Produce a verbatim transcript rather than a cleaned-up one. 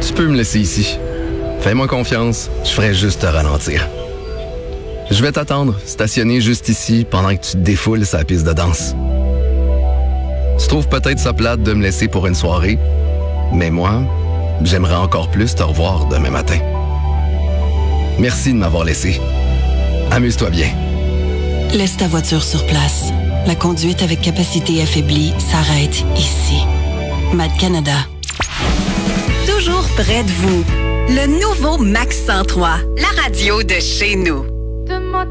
Tu peux me laisser ici. Fais-moi confiance, je ferai juste te ralentir. Je vais t'attendre, stationner juste ici, pendant que tu te défoules sa piste de danse. Tu trouves peut-être ça plate de me laisser pour une soirée, mais moi, j'aimerais encore plus te revoir demain matin. Merci de m'avoir laissé. Amuse-toi bien. Laisse ta voiture sur place. La conduite avec capacité affaiblie s'arrête ici. Mad Canada. Toujours près de vous. Le nouveau Max cent trois. La radio de chez nous.